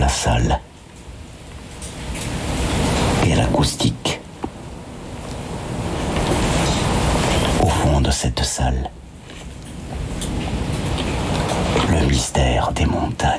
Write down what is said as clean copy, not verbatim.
la salle et l'acoustique. Au fond de cette salle, le mystère des montagnes.